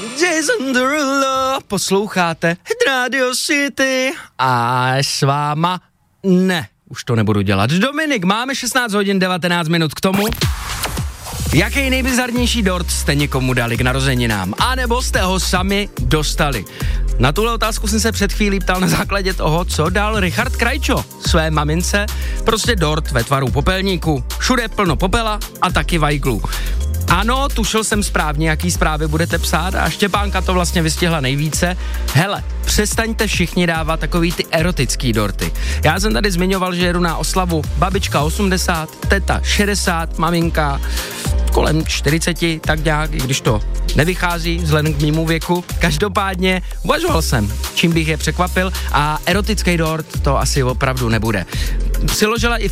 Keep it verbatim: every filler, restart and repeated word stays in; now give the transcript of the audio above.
Jason Derulo, posloucháte Radio City a s váma ne, už to nebudu dělat. Dominik, máme šestnáct hodin devatenáct minut k tomu. Jaký nejbizarnější dort jste někomu dali k narozeninám? A nebo jste ho sami dostali? Na tuhle otázku jsem se před chvílí ptal na základě toho, co dal Richard Krajčo své mamince. Prostě dort ve tvaru popelníku. Všude plno popela a taky vajglů. Ano, tušil jsem správně, jaký zprávy budete psát a Štěpánka to vlastně vystihla nejvíce. Hele, přestaňte všichni dávat takový ty erotický dorty. Já jsem tady zmiňoval, že jedu na oslavu babička osmdesát, teta šedesát, maminka kolem čtyřicet, tak nějak, i když to nevychází vzhledem k mému věku. Každopádně uvažoval jsem, čím bych je překvapil a erotický dort to asi opravdu nebude. Přiložila i